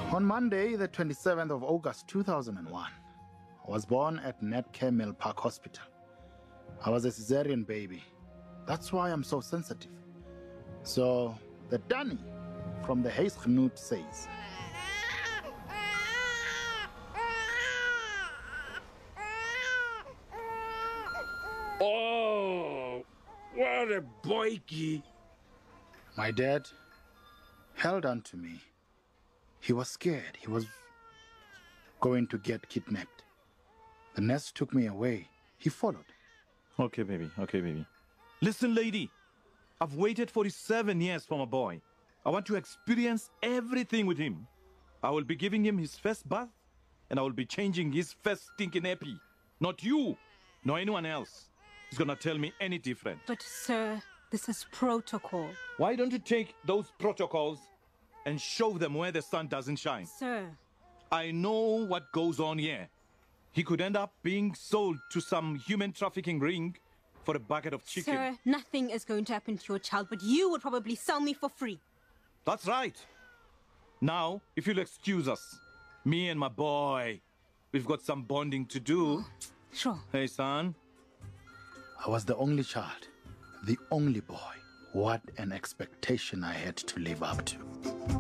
On Monday, the 27th of August 2001, I was born at Netcare Mill Park Hospital. I was a cesarean baby. That's why I'm so sensitive. So, the Danny from the Huisgenoot says, "Oh, what a boyki!" My dad held on to me. He was scared. He was going to get kidnapped. The nurse took me away. He followed. Okay, baby. Okay, baby. Listen, lady. I've waited 47 years for my boy. I want to experience everything with him. I will be giving him his first bath, and I will be changing his first stinking nappy. Not you, nor anyone else. He's gonna tell me any different. But, sir, this is protocol. Why don't you take those protocols and show them where the sun doesn't shine? Sir. I know what goes on here. He could end up being sold to some human trafficking ring for a bucket of chicken. Sir, nothing is going to happen to your child, but you would probably sell me for free. That's right. Now, if you'll excuse us, me and my boy, we've got some bonding to do. Sure. Hey, son. I was the only child, the only boy. What an expectation I had to live up to.